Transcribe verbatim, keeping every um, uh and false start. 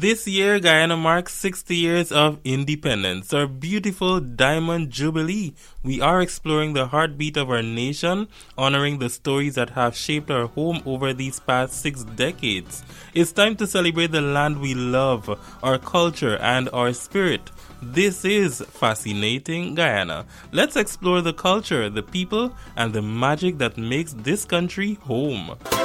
This year, Guyana marks sixty years of independence, our beautiful Diamond Jubilee. We are exploring the heartbeat of our nation, honoring the stories that have shaped our home over these past six decades. It's time to celebrate the land we love, our culture, and our spirit. This is Fascinating Guyana. Let's explore the culture, the people, and the magic that makes this country home.